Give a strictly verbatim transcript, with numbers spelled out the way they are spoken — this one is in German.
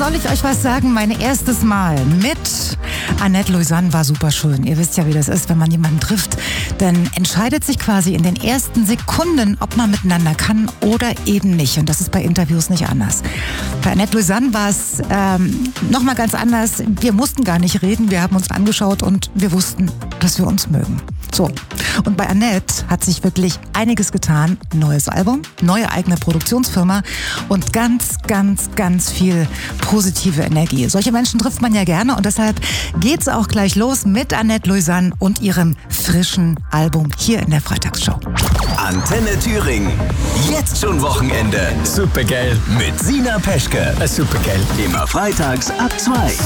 Soll ich euch was sagen? Mein erstes Mal mit Annette Louisanne war super schön. Ihr wisst ja, wie das ist, wenn man jemanden trifft. Dann entscheidet sich quasi in den ersten Sekunden, ob man miteinander kann oder eben nicht. Und das ist bei Interviews nicht anders. Bei Annette Louisanne war es ähm, nochmal ganz anders. Wir mussten gar nicht reden. Wir haben uns angeschaut und wir wussten, dass wir uns mögen. So. Und bei Annette hat sich wirklich einiges getan. Neues Album, neue eigene Produktionsfirma und ganz, ganz, ganz viel positive Energie. Solche Menschen trifft man ja gerne und deshalb geht's auch gleich los mit Annette Louisanne und ihrem frischen Album hier in der Freitagsshow. Antenne Thüringen. Jetzt schon Wochenende. Supergeil. Mit Sina Peschke. Supergeil. Immer freitags ab zwei.